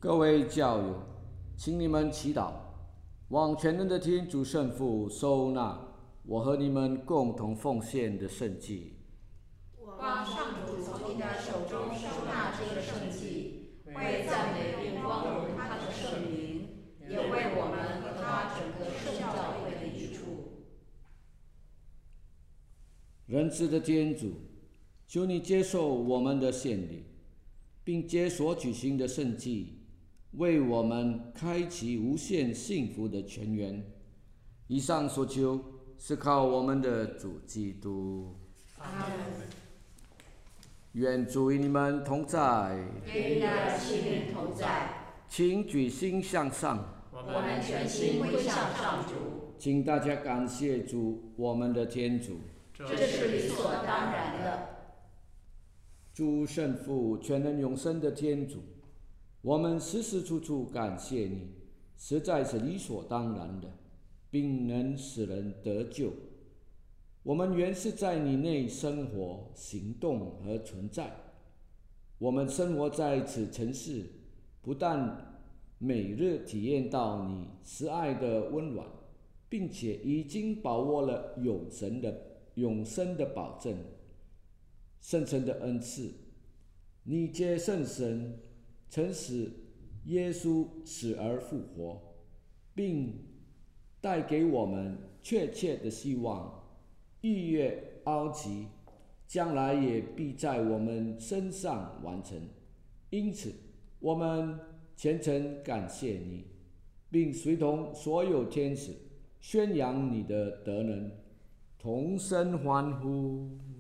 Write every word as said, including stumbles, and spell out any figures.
各位教友，请你们祈祷，望全能的天主圣父收纳我和你们共同奉献的圣祭。 望上主从你的手中收纳这个圣祭，为赞美并光荣他的圣名，也为我们和他整个圣教会的益处。 仁慈的天主，求你接受我们的献礼，并借所举行的圣祭，为我们开启无限幸福的泉源。以上所求是靠我们的主基督。 阿门。 愿主与你们同在， 与你的心灵同在。 请举心向上， 我们全心归向上主。 请大家感谢主，我们的天主。 这是理所当然的。 诸圣父，全能永生的天主，我们时时处处感谢你，实在是理所当然的，并能使人得救。我们原是在你内生活、行动和存在。我们生活在此城市，不但每日体验到你慈爱的温暖，并且已经把握了永生的永生的保证。圣神的恩赐，你借圣神曾使耶稣死而复活，并带给我们确切的希望，逾越凹极，将来也必在我们身上完成。因此，我们虔诚感谢你，并随同所有天使宣扬你的德能，同声欢呼。